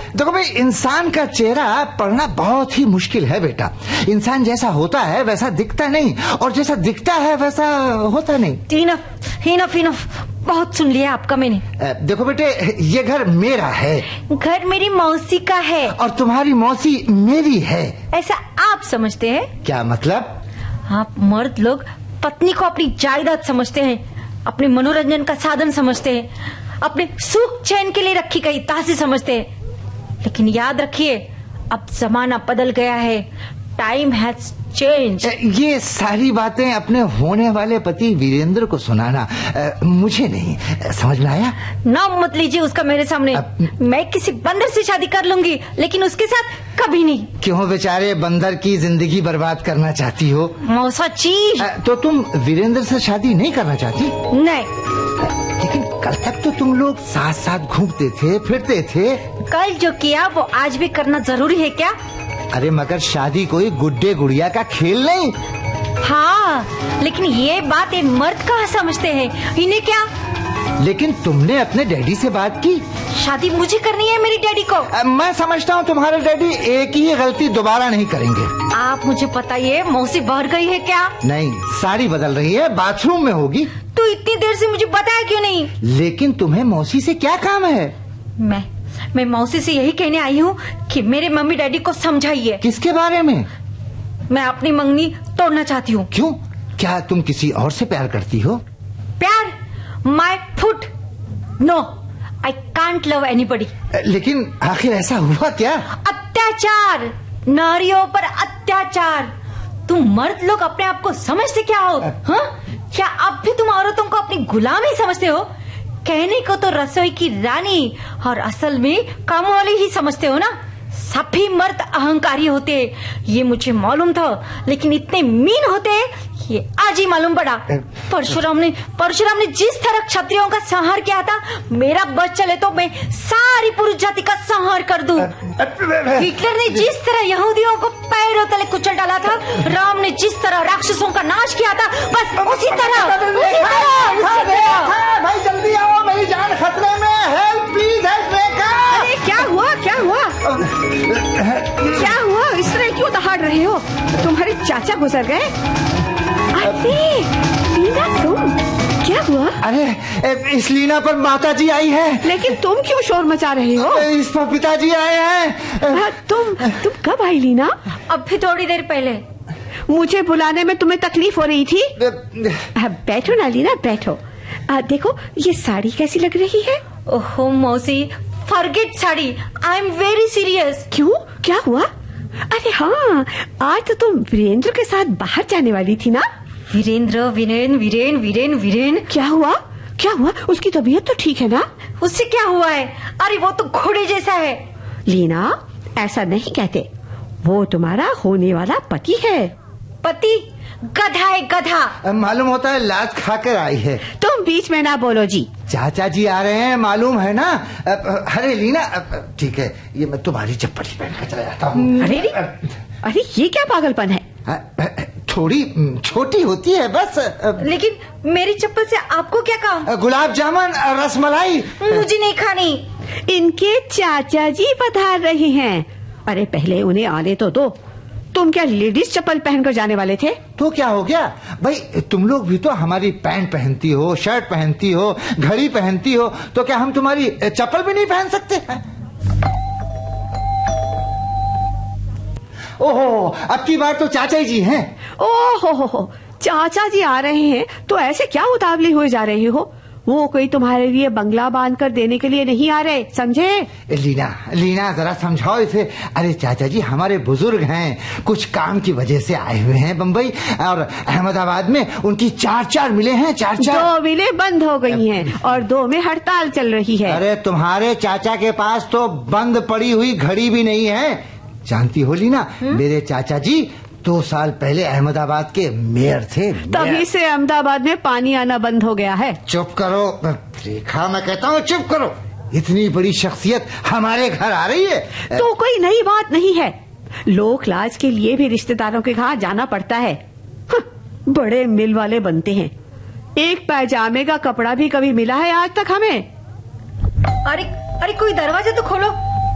देखो भाई, इंसान का चेहरा पढ़ना बहुत ही मुश्किल है बेटा। इंसान जैसा होता है वैसा दिखता नहीं, और जैसा दिखता है वैसा होता नहीं। इनफ, बहुत सुन लिया आपका मैंने। देखो बेटे, ये घर मेरा है। घर मेरी मौसी का है। और तुम्हारी मौसी मेरी है। ऐसा आप समझते हैं? क्या मतलब? आप मर्द लोग पत्नी को अपनी जायदाद समझते हैं, अपने मनोरंजन का साधन समझते हैं, अपने सुख चैन के लिए रखी गई तासी समझते हैं। लेकिन याद रखिए, अब जमाना बदल गया है। Time has change. ये सारी बातें अपने होने वाले पति वीरेंद्र को सुनाना मुझे नहीं समझ में आया। नाम मत लीजिए उसका मेरे सामने। मैं किसी बंदर से शादी कर लूंगी, लेकिन उसके साथ कभी नहीं। क्यों बेचारे बंदर की जिंदगी बर्बाद करना चाहती हो? मौसा जी, तो तुम वीरेंद्र से शादी नहीं करना चाहती? नहीं। लेकिन कल तक तो तुम लोग साथ साथ घूमते थे, फिरते थे। कल जो किया वो आज भी करना जरूरी है क्या? अरे मगर शादी कोई गुड्डे गुड़िया का खेल नहीं। हाँ, लेकिन ये बात एक मर्द कहाँ समझते हैं, इन्हें क्या? लेकिन तुमने अपने डैडी से बात की? शादी मुझे करनी है मेरी डैडी को। मैं समझता हूँ तुम्हारे डैडी एक ही गलती दोबारा नहीं करेंगे। आप मुझे बताइए, मौसी बाहर गई है क्या? नहीं, साड़ी बदल रही है, बाथरूम में होगी। तो इतनी देर से मुझे बताया क्यों नहीं? लेकिन तुम्हें मौसी से क्या काम है? मैं मौसी से यही कहने आई हूँ कि मेरे मम्मी डैडी को समझाइए। किसके बारे में? मैं अपनी मंगनी तोड़ना चाहती हूँ। क्यों? क्या तुम किसी और से प्यार करती हो? प्यार? My foot, no, I can't love anybody. लेकिन आखिर ऐसा हुआ क्या? अत्याचार, नारियों पर अत्याचार। तुम मर्द लोग अपने आप को समझते क्या हो? हाँ? क्या अब भी तुम औरतों को अपनी गुलाम ही समझते हो? कहने को तो रसोई की रानी और असल में काम वाली ही समझते हो ना। सभी मर्द अहंकारी होते हैं, ये मुझे मालूम था, लेकिन इतने मीन होते हैं ये आज ही मालूम पड़ा। परशुराम ने जिस तरह क्षत्रियों का संहार किया था, मेरा बस चले तो मैं सारी पुरुष जाति का संहार कर दूं। हिटलर ने जिस तरह यहूदियों को पैरों तले कुचल डाला था, राम ने जिस तरह राक्षसों का नाश किया था, बस उसी तरह। भाई जल्दी आओ, मेरी जान खतरे में है। हेल्प प्लीज, हेल्प रेखा। अरे क्या हुआ? क्या हुआ? इस तरह क्यों दहाड़ रहे हो? तुम्हारे चाचा गुजर गए? अरे लीना, तुम क्या हुआ? अरे इस लीना पर माता जी आई है। लेकिन तुम क्यों शोर मचा रहे हो? इस पर पिताजी आए हैं। तुम कब आई लीना? अभी थोड़ी देर पहले। मुझे बुलाने में तुम्हें तकलीफ हो रही थी? बैठो ना लीना, बैठो। देखो ये साड़ी कैसी लग रही है? ओहो मौसी, forget sari, I am very serious. क्यों, क्या हुआ? अरे हाँ, आज तो तुम वीरेंद्र के साथ बाहर जाने वाली थी ना? वीरेन। क्या हुआ? उसकी तबीयत तो ठीक है ना? उससे क्या हुआ है? अरे वो तो घोड़े जैसा है। लीना, ऐसा नहीं कहते, वो तुम्हारा होने वाला पति है। पति? गधा है, गधा। मालूम होता है लात खाकर आई है। तुम बीच में ना बोलो जी। चाचा जी आ रहे हैं, मालूम है ना? अरे लीना, ठीक है, ये मैं तुम्हारी चप्पल ही पहन कर चला जाता हूँ। अरे ये क्या पागलपन है? थोड़ी छोटी होती है बस। लेकिन मेरी चप्पल से आपको क्या काम? गुलाब जामुन, रसमलाई। मुझे नहीं खानी। इनके चाचा जी पधार रहे हैं। अरे पहले उन्हें आने तो दो। तुम क्या लेडीज चप्पल पहनकर जाने वाले थे? तो क्या हो गया भाई, तुम लोग भी तो हमारी पैंट पहनती हो, शर्ट पहनती हो, घड़ी पहनती हो, तो क्या हम तुम्हारी चप्पल भी नहीं पहन सकते हैं? ओहो, अब की बार तो चाचा जी हैं। ओहो, चाचा जी आ रहे हैं तो ऐसे क्या उतावली हुए जा रहे हो? वो कोई तुम्हारे लिए बंगला बांध कर देने के लिए नहीं आ रहे, समझे? लीना जरा समझाओ इसे। अरे चाचा जी हमारे बुजुर्ग हैं, कुछ काम की वजह से आए हुए हैं बम्बई, और अहमदाबाद में उनकी 4 मिलें हैं। 4 2 मिलें बंद हो गई हैं और 2 में हड़ताल चल रही है। अरे तुम्हारे चाचा के पास तो बंद पड़ी हुई घड़ी भी नहीं है। जानती हो लीना, मेरे चाचा जी 2 साल पहले अहमदाबाद के मेयर थे। तभी से अहमदाबाद में पानी आना बंद हो गया है। चुप करो रेखा, मैं कहता हूँ चुप करो। इतनी बड़ी शख्सियत हमारे घर आ रही है तो कोई नई बात नहीं है। लोक लाज के लिए भी रिश्तेदारों के घर जाना पड़ता है। बड़े मिल वाले बनते हैं। एक पैजामे का कपड़ा भी कभी मिला है आज तक हमें? अरे कोई दरवाजा तो खोलो।